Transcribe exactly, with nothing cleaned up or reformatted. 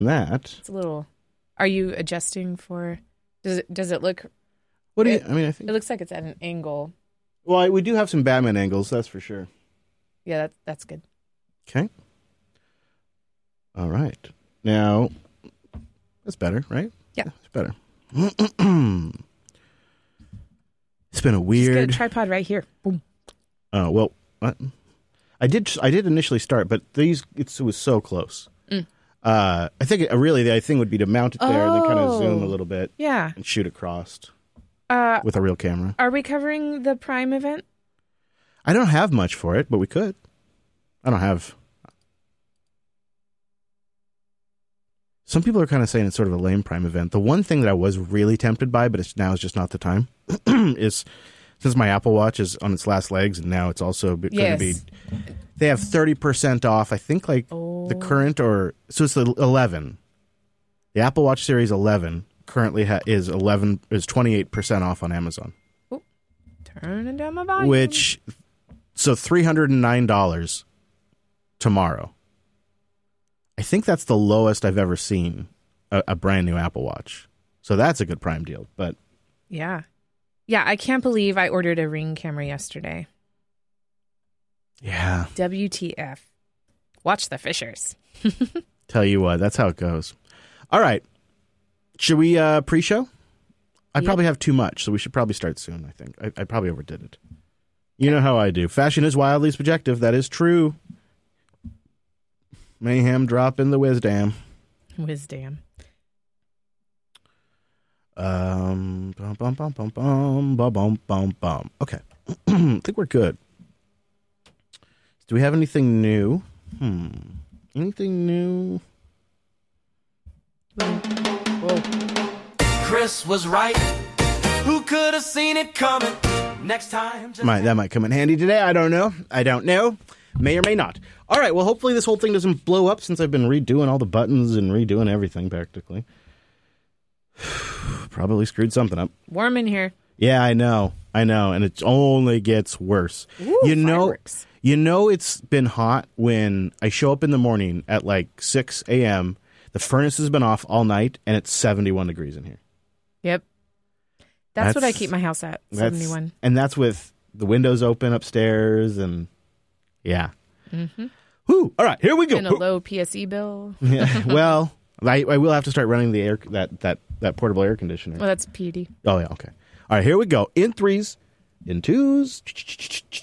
that. It's a little. Are you adjusting for? Does it does it look? What do you? It, I mean, I think it looks like it's at an angle. Well, we do have some Batman angles, that's for sure. Yeah, that's that's good. Okay. All right. Now, that's better, right? Yeah, it's better. It's been a weird. Just get a tripod right here. Boom. Oh well, what? I did. I did initially start, but these it's, it was so close. Mm. Uh, I think it, really the thing would be to mount it there oh, and then kind of zoom a little bit. Yeah. And shoot across uh, with a real camera. Are we covering the Prime event? I don't have much for it, but we could. I don't have. Some people are kind of saying it's sort of a lame Prime event. The one thing that I was really tempted by, but it's now is just not the time, is since my Apple Watch is on its last legs, and now it's also going to yes. be. They have thirty percent off. I think like oh. the current or so it's the eleven. The Apple Watch Series eleven currently ha- is eleven is twenty-eight percent off on Amazon. Ooh. Turning down my volume. Which so three hundred nine dollars tomorrow. I think that's the lowest I've ever seen a, a brand new Apple Watch. So that's a good Prime deal. But yeah. Yeah, I can't believe I ordered a Ring camera yesterday. Yeah. W T F. Watch the Fishers. Tell you what, that's how it goes. All right. Should we uh, pre-show? I yep. probably have too much, so we should probably start soon, I think. I, I probably overdid it. You know how I do. Fashion is wildly subjective. That is true. Mayhem drop in the Wisdam. Wisdam. Um, bum, bum, bum, bum, bum, bum, bum, bum, bum. Okay. I think we're good. Do we have anything new? Hmm. Anything new? Whoa. Chris was right. Who could have seen it coming? Next time. Just might, that might come in handy today. I don't know. I don't know. May or may not. All right. Well, hopefully this whole thing doesn't blow up since I've been redoing all the buttons and redoing everything practically. Probably screwed something up. Warm in here. Yeah, I know. I know. And it only gets worse. Ooh, you know, fireworks. You know it's been hot when I show up in the morning at like six a.m. The furnace has been off all night, and it's seventy-one degrees in here. Yep. That's, that's what I keep my house at, seventy-one. And that's with the windows open upstairs, and yeah. Mm-hmm. Whew. All right, here we go. And a low P S E bill. Yeah, well, I, I will have to start running the air that, that, that portable air conditioner. Well, that's P U D. Oh, yeah, okay. All right, here we go. In threes, in twos.